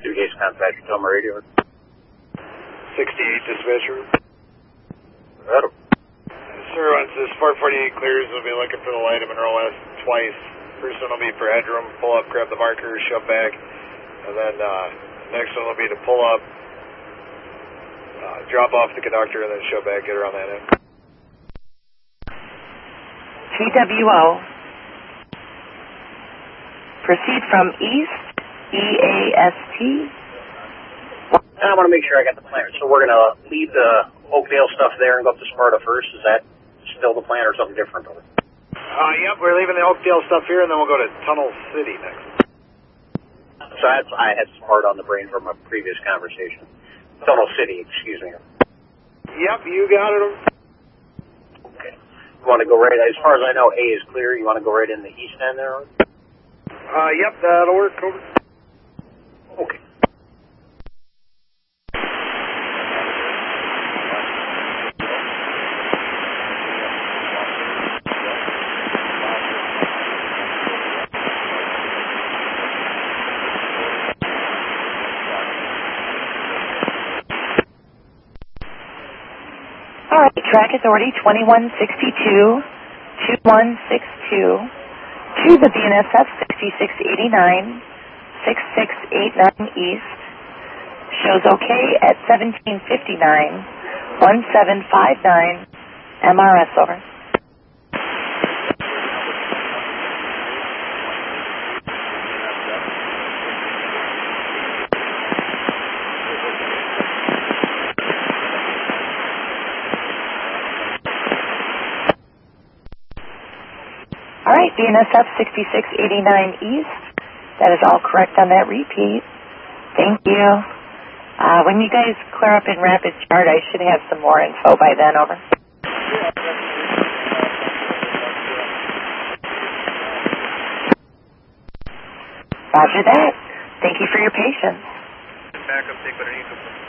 2 days contact, Tacoma radio. 68 dispatcher. Adam. Sir, once this 448 clears, we'll be looking for the light of Monroe West twice. First one will be for headroom, pull up, grab the marker, shove back. And then next one will be to pull up, drop off the conductor, and then shove back, get around that end. TWO. Proceed from east, EAST. I want to make sure I got the plan. So we're going to leave the Oakdale stuff there and go up to Sparta first. Is that still the plan or something different? Yep, we're leaving the Oakdale stuff here, and then we'll go to Tunnel City next. So I had Sparta on the brain from a previous conversation. Tunnel City, excuse me. Yep, you got it. Okay. You want to go right, as far as I know, A is clear. You want to go right in the east end there? Yep, that'll work. Over. Okay. All right, track authority 2162, 2162, to the BNSF 6689, 6689 East. Shows okay at 1759, 1759, MRS over. All right, BNSF 6689 East. That is all correct on that repeat. Thank you. When you guys clear up in Rapid Chart, I should have some more info by then, over. Roger that. Thank you for your patience. Backup, take what I need.